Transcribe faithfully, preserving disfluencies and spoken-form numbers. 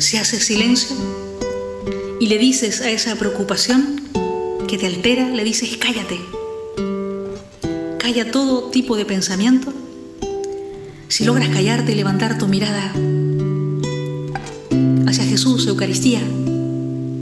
si haces silencio y le dices a esa preocupación que te altera, le dices cállate, calla todo tipo de pensamiento, si logras callarte y levantar tu mirada hacia Jesús, Eucaristía,